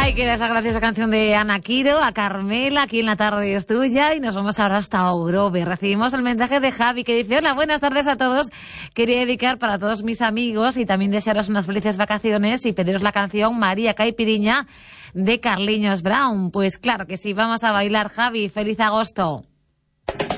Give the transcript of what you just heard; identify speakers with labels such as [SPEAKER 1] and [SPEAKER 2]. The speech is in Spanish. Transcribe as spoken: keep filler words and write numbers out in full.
[SPEAKER 1] Ahí queda esa graciosa canción de Ana Quiro, a Carmela, aquí en La Tarde es Tuya, y nos vamos ahora hasta Ogrove. Recibimos el mensaje de Javi que dice: hola, buenas tardes a todos. Quería dedicar para todos mis amigos y también desearos unas felices vacaciones y pediros la canción María Caipiriña de Carliños Brown. Pues claro que sí, vamos a bailar, Javi. Feliz agosto.